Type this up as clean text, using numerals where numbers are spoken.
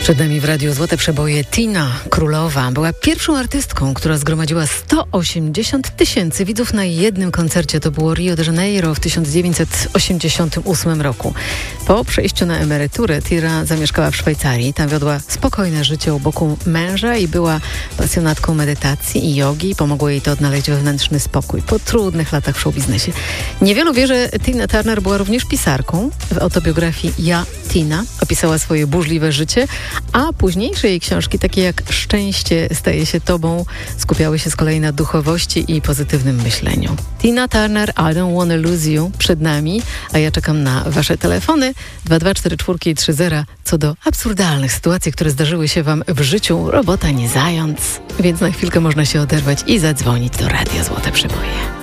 Przed nami w Radiu Złote Przeboje Tina Królowa. Była pierwszą artystką, która zgromadziła 180 000 widzów na jednym koncercie. To było Rio de Janeiro w 1988 roku. Po przejściu na emeryturę Tira zamieszkała w Szwajcarii. Tam wiodła spokojne życie u boku męża i była pasjonatką medytacji i jogi. Pomogło jej to odnaleźć wewnętrzny spokój po trudnych latach w showbiznesie. Niewielu wie, że Tina Turner była również pisarką. W autobiografii Ja, Tina opisała swoje burzliwe życie, a późniejsze jej książki, takie jak Szczęście staje się tobą, skupiały się z kolei na duchowości i pozytywnym myśleniu. Tina Turner, I Don't Wanna Lose You przed nami, a ja czekam na wasze telefony 2244 i 30 co do absurdalnych sytuacji, które zdarzyły się wam w życiu. Robota nie zając, więc na chwilkę można się oderwać i zadzwonić do Radia Złote Przeboje.